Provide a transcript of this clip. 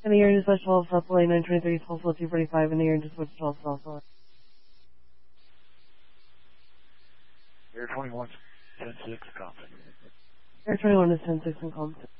In the air into switch 12, South Lane 923, Tulsa 245, in the air into switch 12, South Lane. Air 21, 10-6, Compton. Air 21 is 10-6 in Compton.